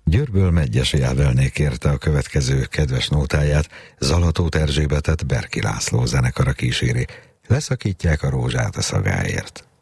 Győrből Medgyessy Ábelné kérte a következő kedves nótáját, Zalatóth Erzsébetet Berki László zenekara kíséri. Leszakítják a rózsát a szagáért.